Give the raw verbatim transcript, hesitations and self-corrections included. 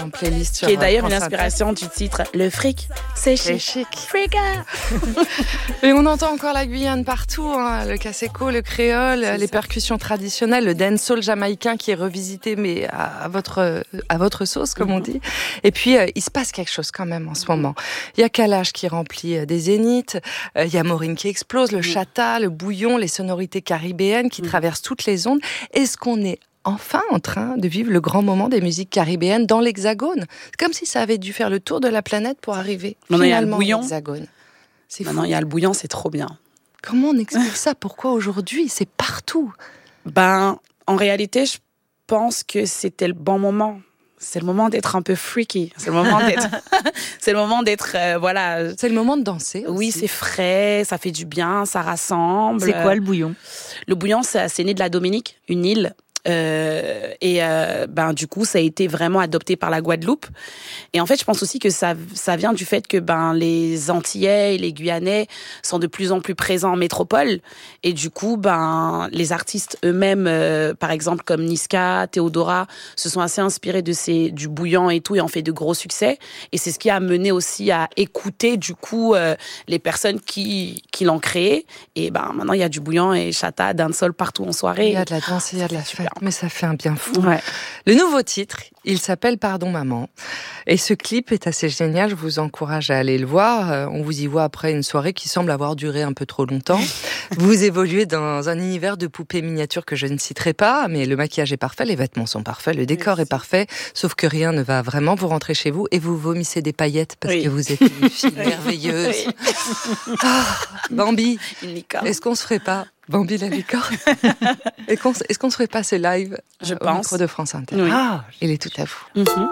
en playlist. Qui est d'ailleurs une inspiration du titre Le fric, c'est chic. chic. Frica. Et on entend encore la Guyane partout, hein, le caseco, le créole, c'est les ça. Percussions traditionnelles, le dancehall jamaïcain qui est revisité, mais à, à, votre, à votre sauce, comme mm-hmm. on dit. Et puis, euh, il se passe quelque chose quand même en ce moment. Il y a Kalash qui remplit des zéniths, euh, il y a Maureen qui explose, le mm-hmm. chata, le bouillon, les sonorités caribéennes qui mm-hmm. traversent toutes les ondes. Est-ce qu'on est enfin en train de vivre le grand moment des musiques caribéennes dans l'Hexagone? C'est comme si ça avait dû faire le tour de la planète pour arriver Maintenant, finalement il y a le à l'Hexagone. C'est Maintenant, il y a le bouillon, c'est trop bien. Comment on explique ça? Pourquoi aujourd'hui? C'est partout. Ben, en réalité, je pense que c'était le bon moment. C'est le moment d'être un peu freaky. C'est le moment d'être, c'est le moment d'être, euh, voilà. C'est le moment de danser. Oui, aussi. c'est frais, ça fait du bien, ça rassemble. C'est quoi le bouillon? Le bouillon, c'est, c'est né de la Dominique, une île. Euh, et euh, ben du coup ça a été vraiment adopté par la Guadeloupe, et en fait je pense aussi que ça ça vient du fait que ben les Antillais et les Guyanais sont de plus en plus présents en métropole, et du coup ben les artistes eux-mêmes euh, par exemple comme Niska, Théodora se sont assez inspirés de ces du bouillon et tout, et ont fait de gros succès, et c'est ce qui a mené aussi à écouter du coup euh, les personnes qui qui l'ont créé, et ben maintenant il y a du bouillon et chata, dancehall partout en soirée. Il y a de la danse, il y a de la fête. Mais ça fait un bien fou. Ouais. Le nouveau titre, il s'appelle Pardon Maman. Et ce clip est assez génial, je vous encourage à aller le voir. On vous y voit après une soirée qui semble avoir duré un peu trop longtemps. Vous évoluez dans un univers de poupées miniatures que je ne citerai pas, mais le maquillage est parfait, les vêtements sont parfaits, le décor Merci. Est parfait, sauf que rien ne va vraiment. Vous rentrez chez vous et vous vomissez des paillettes parce oui. que vous êtes une fille merveilleuse. Oui. Oh, Bambi, est-ce qu'on se ferait pas Bambi la licorne. Est-ce qu'on se ferait pas ce live Je au pense. micro de France Inter? Oui. Ah, il est tout à vous. Mm-hmm.